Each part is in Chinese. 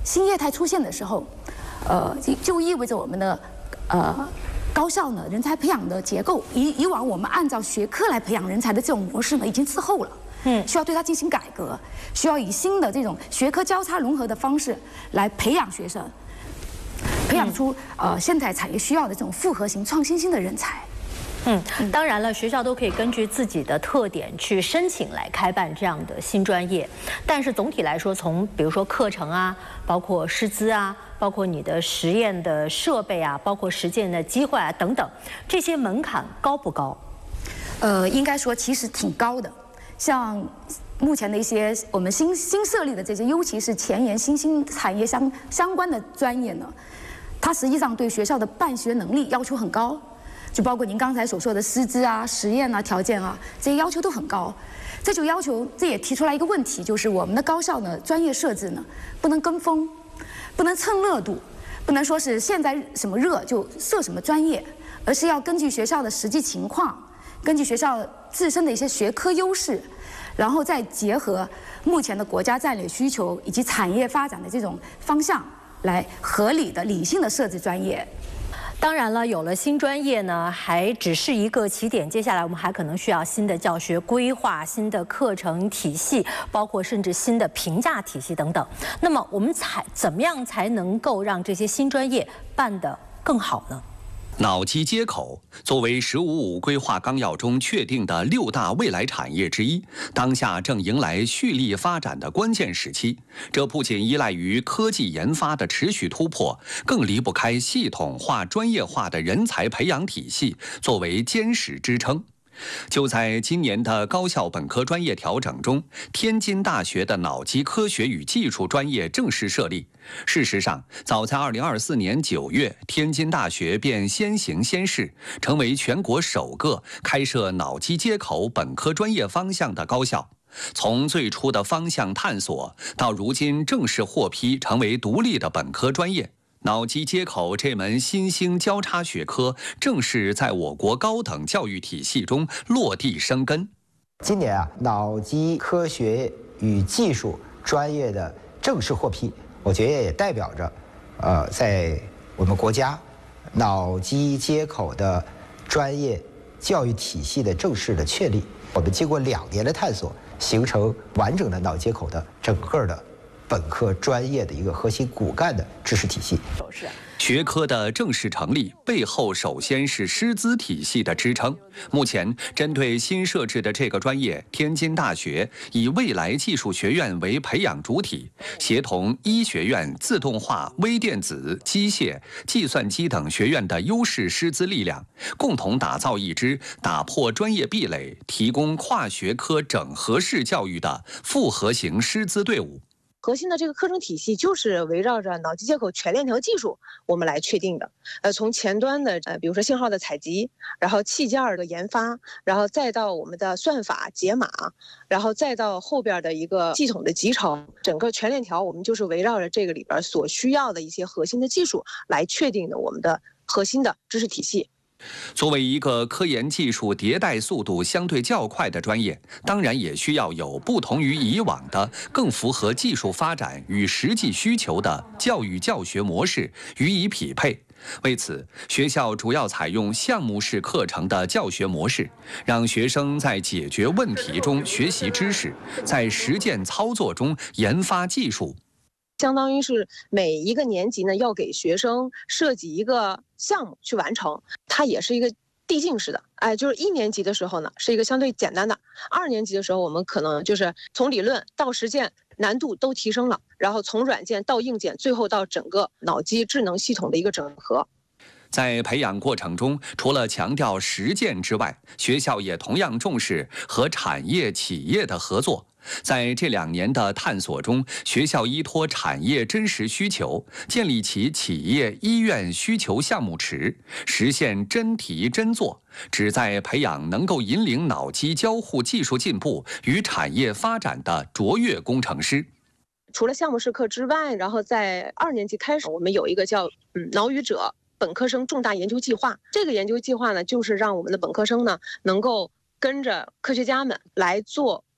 新业态出现的时候，就意味着我们的高校呢人才培养的结构，以往我们按照学科来培养人才的这种模式呢已经滞后了。需要对它进行改革，需要以新的这种学科交叉融合的方式来培养学生，培养出现代产业需要的这种复合型、创新性的人才。 当然了，学校都可以根据自己的特点去申请来开办这样的新专业，但是总体来说，从比如说课程啊，包括师资啊，包括你的实验的设备啊，包括实践的机会啊等等，这些门槛高不高？ 应该说其实挺高的。像目前的一些我们新设立的这些，尤其是前沿新兴产业相关的专业呢，它实际上对学校的办学能力要求很高，就包括您刚才所说的师资啊、实验啊、条件啊，这些要求都很高。这也提出来一个问题，就是我们的高校呢，专业设置呢不能跟风，不能蹭热度，不能说是现在什么热就设什么专业，而是要根据学校的实际情况，根据学校自身的一些学科优势，然后再结合目前的国家战略需求以及产业发展的这种方向，来合理的、理性的设置专业。 当然了，有了新专业呢，还只是一个起点。接下来我们还可能需要新的教学规划、新的课程体系，包括甚至新的评价体系等等。那么我们怎么样才能够让这些新专业办得更好呢？ 脑机接口作为“十五五”规划纲要中确定的6大未来产业之一，当下正迎来蓄力发展的关键时期。这不仅依赖于科技研发的持续突破，更离不开系统化、专业化的人才培养体系作为坚实支撑。就在今年的高校本科专业调整中，天津大学的脑机科学与技术专业正式设立。事实上，早在2024年9月，天津大学便先行先试，成为全国首个开设脑机接口本科专业方向的高校。从最初的方向探索，到如今正式获批成为独立的本科专业。脑机接口这门新兴交叉学科正式在我国高等教育体系中落地生根。 今年脑机科学与技术专业的正式获批，我觉得也代表着，在我们国家脑机接口的专业教育体系的正式的确立。我们经过2年的探索，形成完整的脑接口的整个的本科专业的一个核心骨干的知识体系。 学科的正式成立背后，首先是师资体系的支撑。目前，针对新设置的这个专业，天津大学以未来技术学院为培养主体，协同医学院、自动化、微电子、机械、计算机等学院的优势师资力量，共同打造一支打破专业壁垒、提供跨学科整合式教育的复合型师资队伍。 核心的这个课程体系就是围绕着脑机接口全链条技术我们来确定的。从前端的比如说信号的采集，然后器件的研发，然后再到我们的算法解码，然后再到后边的一个系统的集成，整个全链条我们就是围绕着这个里边所需要的一些核心的技术来确定的我们的核心的知识体系。 作为一个科研技术迭代速度相对较快的专业，当然也需要有不同于以往的、更符合技术发展与实际需求的教育教学模式予以匹配。为此，学校主要采用项目式课程的教学模式，让学生在解决问题中学习知识，在实践操作中研发技术。 相当于是每一个年级呢，要给学生设计一个项目去完成，它也是一个递进式的。就是1年级的时候呢，是一个相对简单的；2年级的时候，我们可能就是从理论到实践难度都提升了，然后从软件到硬件，最后到整个脑机智能系统的一个整合。 在培养过程中，除了强调实践之外，学校也同样重视和产业企业的合作。在这2年的探索中，学校依托产业真实需求，建立起企业医院需求项目池，实现真题真做，旨在培养能够引领脑机交互技术进步与产业发展的卓越工程师。 除了项目式课之外，然后在2年级开始，我们有一个叫脑语者本科生重大研究计划。这个研究计划呢，就是让我们的本科生呢，能够跟着科学家们来做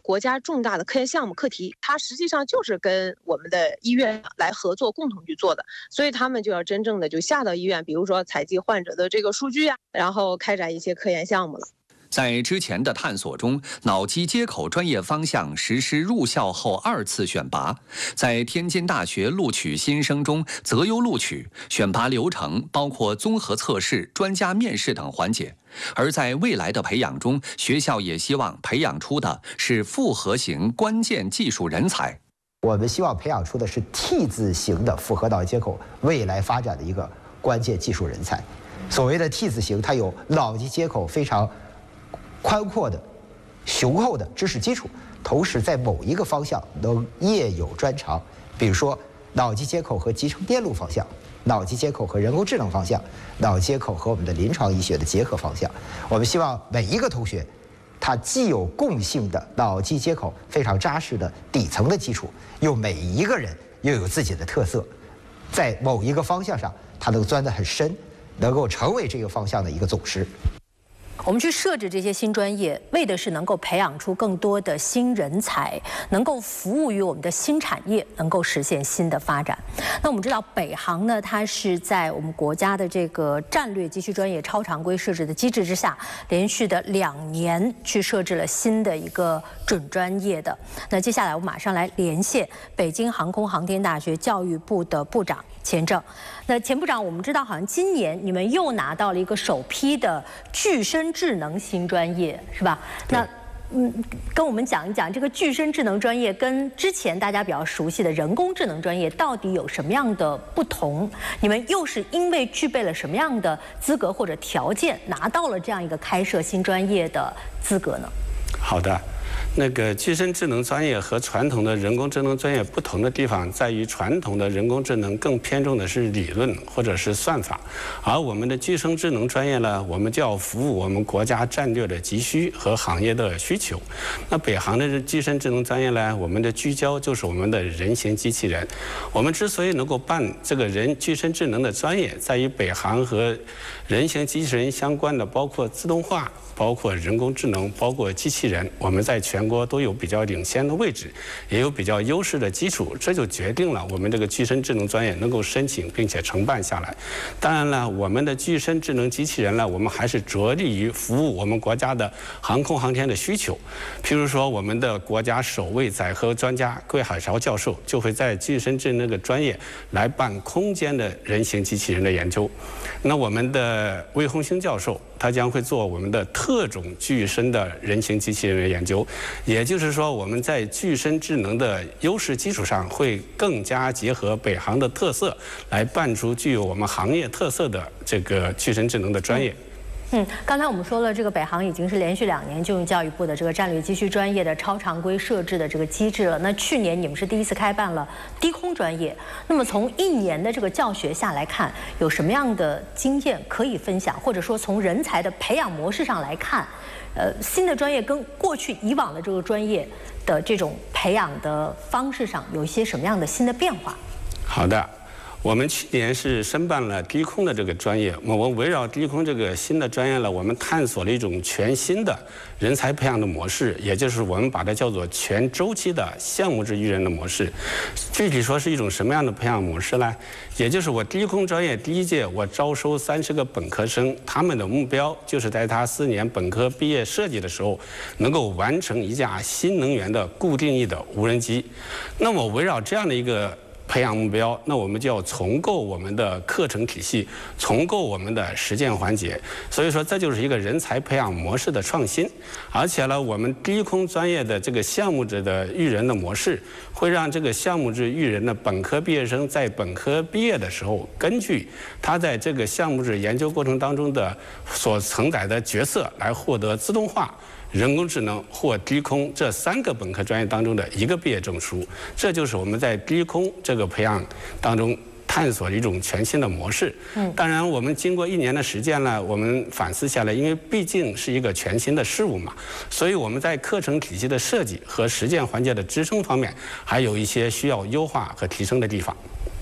国家重大的科研项目课题，它实际上就是跟我们的医院来合作共同去做的，所以他们就要真正的就下到医院，比如说采集患者的这个数据呀，然后开展一些科研项目了。 在之前的探索中，脑机接口专业方向实施入校后2次选拔，在天津大学录取新生中择优录取，选拔流程包括综合测试、专家面试等环节。而在未来的培养中，学校也希望培养出的是复合型关键技术人才。 我们希望培养出的是 T 字形的复合脑机接口未来发展的一个关键技术人才。所谓的 T 字形，它有脑机接口非常宽阔的、雄厚的知识基础，同时在某一个方向能业有专长，比如说脑机接口和集成电路方向，脑机接口和人工智能方向，脑机接口和我们的临床医学的结合方向。我们希望每一个同学，他既有共性的脑机接口非常扎实的底层的基础，又每一个人又有自己的特色，在某一个方向上，他能钻得很深，能够成为这个方向的一个总师。 我们去设置这些新专业，为的是能够培养出更多的新人才，能够服务于我们的新产业，能够实现新的发展。那我们知道北航呢，它是在我们国家的这个战略急需专业超常规设置的机制之下，连续的2年去设置了新的一个准专业的。那接下来我马上来连线北京航空航天大学教育部的部长钱正。那钱部长，我们知道好像今年你们又拿到了一个首批的具身智能新专业，是吧？那跟我们讲一讲这个具身智能专业跟之前大家比较熟悉的人工智能专业到底有什么样的不同？你们又是因为具备了什么样的资格或者条件，拿到了这样一个开设新专业的资格呢？ 好的。那个具身智能专业和传统的人工智能专业不同的地方在于，传统的人工智能更偏重的是理论或者是算法，而我们的具身智能专业呢，我们就要服务我们国家战略的急需和行业的需求。那北航的具身智能专业呢，我们的聚焦就是我们的人形机器人。我们之所以能够办这个具身智能的专业，在于北航和人形机器人相关的，包括自动化，包括人工智能，包括机器人，我们在全国都有比较领先的位置，也有比较优势的基础，这就决定了我们这个具身智能专业能够申请并且承办下来。当然了，我们的具身智能机器人呢，我们还是着力于服务我们国家的航空航天的需求。譬如说，我们的国家首位载荷专家桂海潮教授就会在具身智能这个专业来办空间的人形机器人的研究。那我们的魏红星教授，他将会做我们的特种具身的人形机器人的研究，也就是说，我们在具身智能的优势基础上，会更加结合北航的特色，来办出具有我们行业特色的这个具身智能的专业。 刚才我们说了，这个北航已经是连续2年就用教育部的这个战略急需专业的超常规设置的这个机制了。那去年你们是第一次开办了低空专业。那么从1年的这个教学下来看，有什么样的经验可以分享？或者说从人才的培养模式上来看，新的专业跟过去以往的这个专业的这种培养的方式上有一些什么样的新的变化？ 好的。我们去年是申办了低空的这个专业，我们围绕低空这个新的专业呢，我们探索了一种全新的人才培养的模式，也就是我们把它叫做全周期的项目制育人的模式。具体说是一种什么样的培养模式呢？也就是我低空专业第1届我招收30个本科生，他们的目标就是在他4年本科毕业设计的时候，能够完成一架新能源的固定翼的无人机。那么围绕这样的一个培养目标，那我们就要重构我们的课程体系，重构我们的实践环节。所以说，这就是一个人才培养模式的创新。而且呢，我们低空专业的这个项目制的育人的模式，会让这个项目制育人的本科毕业生在本科毕业的时候，根据他在这个项目制研究过程当中的所承载的角色，来获得自动化、人工智能或低空这3个本科专业当中的1个毕业证书。这就是我们在低空这个培养当中探索一种全新的模式。当然我们经过1年的实践呢，我们反思下来，因为毕竟是一个全新的事物嘛，所以我们在课程体系的设计和实践环节的支撑方面，还有一些需要优化和提升的地方。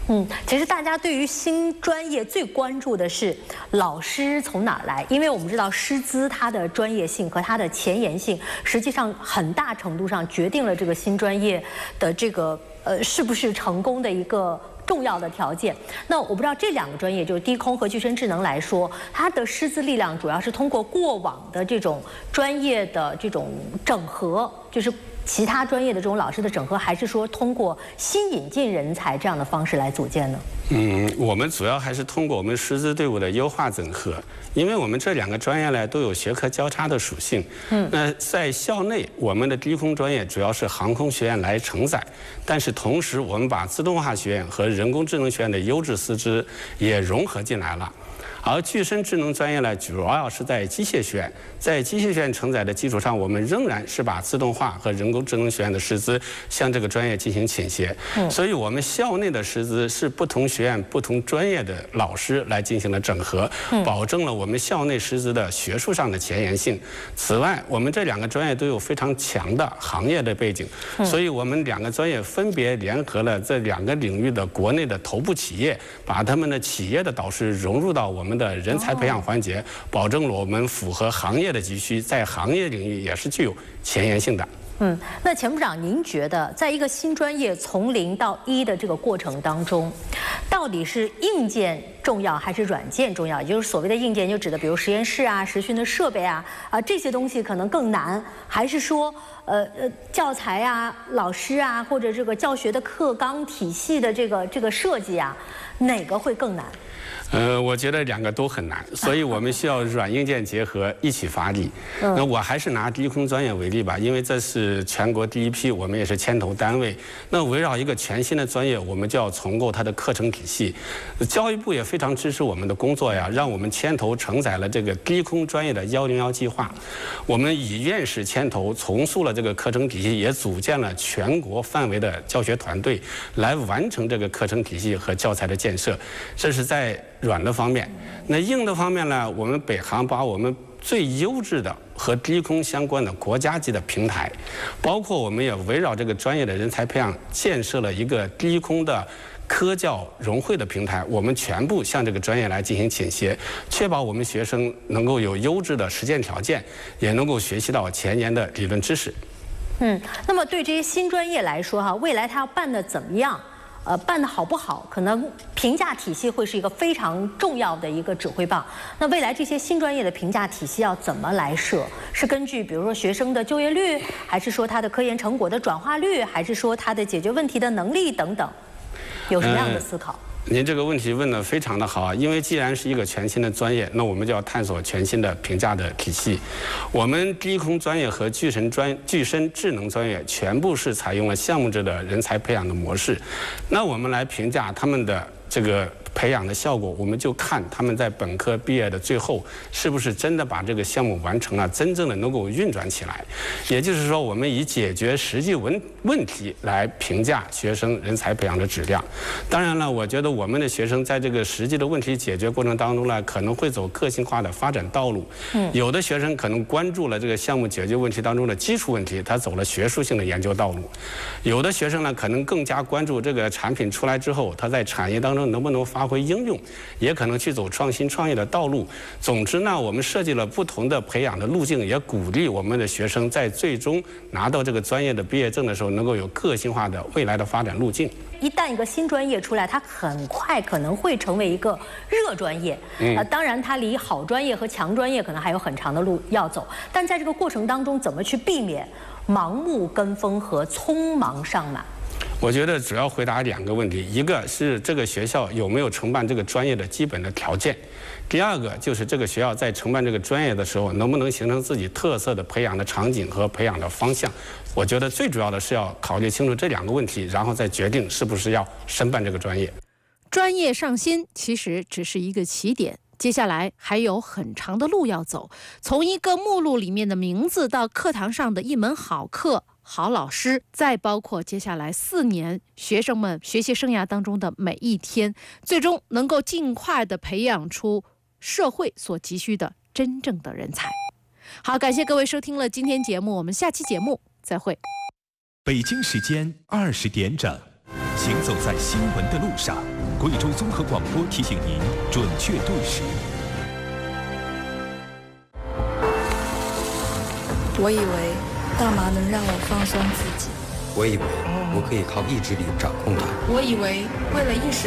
其实大家对于新专业最关注的是老师从哪儿来，因为我们知道师资它的专业性和它的前沿性，实际上很大程度上决定了这个新专业的这个是不是成功的一个重要的条件。那我不知道这2个专业，就是低空和具身智能来说，它的师资力量主要是通过过往的这种专业的这种整合，就是其他专业的这种老师的整合，还是说通过新引进人才这样的方式来组建呢？ 我们主要还是通过我们师资队伍的优化整合，因为我们这2个专业呢都有学科交叉的属性。那在校内，我们的低空专业主要是航空学院来承载，但是同时我们把自动化学院和人工智能学院的优质师资也融合进来了。而具身智能专业呢，主要是在机械学院，在机械学院承载的基础上，我们仍然是把自动化和人工智能学院的师资向这个专业进行倾斜。所以我们校内的师资是不同学院、不同专业的老师来进行了整合，保证了我们校内师资的学术上的前沿性。此外，我们这2个专业都有非常强的行业的背景，所以我们2个专业分别联合了这2个领域的国内的头部企业，把他们的企业的导师融入到我们的人才培养环节，保证了我们符合行业的急需，在行业领域也是具有前沿性的。 那钱部长，您觉得在一个新专业从0到1的这个过程当中，到底是硬件重要还是软件重要？也就是所谓的硬件，就指的比如实验室啊、实训的设备啊这些东西可能更难，还是说教材啊、老师啊，或者这个教学的课纲体系的这个设计啊，哪个会更难？ 我觉得2个都很难，所以我们需要软硬件结合一起发力。那我还是拿低空专业为例吧，因为这是全国第一批，我们也是牵头单位。那围绕一个全新的专业，我们就要重构它的课程体系。教育部也非常支持我们的工作呀，让我们牵头承载了这个低空专业的101计划。我们以院士牵头重塑了这个课程体系，也组建了全国范围的教学团队，来完成这个课程体系和教材的建设。这是在软的方面。那硬的方面呢，我们北航把我们最优质的和低空相关的国家级的平台，包括我们也围绕这个专业的人才培养，建设了一个低空的科教融汇的平台，我们全部向这个专业来进行倾斜，确保我们学生能够有优质的实践条件，也能够学习到前沿的理论知识。 那么对这些新专业来说未来它要办得怎么样？办得好不好，可能评价体系会是一个非常重要的一个指挥棒。那未来这些新专业的评价体系要怎么来设？是根据比如说学生的就业率，还是说他的科研成果的转化率，还是说他的解决问题的能力等等？有什么样的思考？ 您这个问题问得非常的好啊，因为既然是一个全新的专业，那我们就要探索全新的评价的体系。我们低空专业和具身智能专业全部是采用了项目制的人才培养的模式，那我们来评价他们的这个培养的效果，我们就看他们在本科毕业的最后是不是真的把这个项目完成了，真正的能够运转起来。也就是说，我们以解决实际问题来评价学生人才培养的质量。当然了，我觉得我们的学生在这个实际的问题解决过程当中呢，可能会走个性化的发展道路。有的学生可能关注了这个项目解决问题当中的基础问题，他走了学术性的研究道路。有的学生呢，可能更加关注这个产品出来之后，他在产业当中能不能发挥应用，也可能去走创新创业的道路。总之呢，我们设计了不同的培养的路径，也鼓励我们的学生在最终拿到这个专业的毕业证的时候，能够有个性化的未来的发展路径。 一旦一个新专业出来，它很快可能会成为一个热专业。当然，它离好专业和强专业可能还有很长的路要走。但在这个过程当中，怎么去避免盲目跟风和匆忙上马？ 我觉得主要回答2个问题，一个是这个学校有没有承办这个专业的基本的条件，第二个就是这个学校在承办这个专业的时候，能不能形成自己特色的培养的场景和培养的方向。我觉得最主要的是要考虑清楚这2个问题，然后再决定是不是要申办这个专业。 专业上新其实只是一个起点，接下来还有很长的路要走，从一个目录里面的名字到课堂上的一门好课、好老师，再包括接下来4年学生们学习生涯当中的每一天，最终能够尽快的培养出社会所急需的真正的人才。好，感谢各位收听了今天节目，我们下期节目再会。 北京时间20点整。 行走在新闻的路上，贵州综合广播提醒您准确对时。 我以为大麻能让我放松自己， 我以为我可以靠意志力掌控它， 我以为为了一时